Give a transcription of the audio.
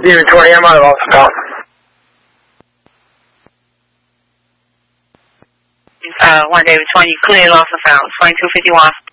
Unit 20, I'm out of Lost and Found. 1 David 20, clear Lost and Found, 2251.